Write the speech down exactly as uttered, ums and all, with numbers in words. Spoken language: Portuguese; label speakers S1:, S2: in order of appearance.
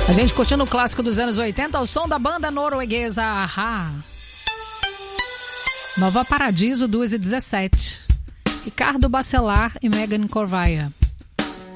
S1: A gente curtindo o clássico dos anos oitenta ao som da banda norueguesa Ahá. Nova Paradiso, duas e dezessete. Ricardo Bacelar e Megan Corvaia.